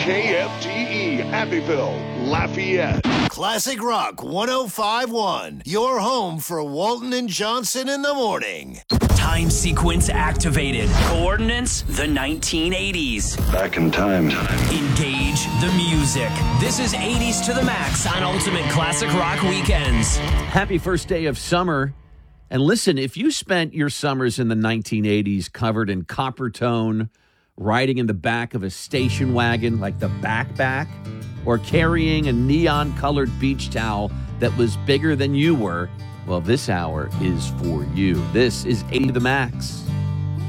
KFTE Abbeville, Lafayette. Classic Rock 105.1, your home for Walton and Johnson in the morning. Time sequence activated. Coordinates, the 1980s. Back in time. Engage the music. This is 80s to the max on Ultimate Classic Rock Weekends. Happy first day of summer. And listen, if you spent your summers in the 1980s covered in copper tone, riding in the back of a station wagon like the Backpack, or carrying a neon-colored beach towel that was bigger than you were, well, this hour is for you. This is 80 to the Max.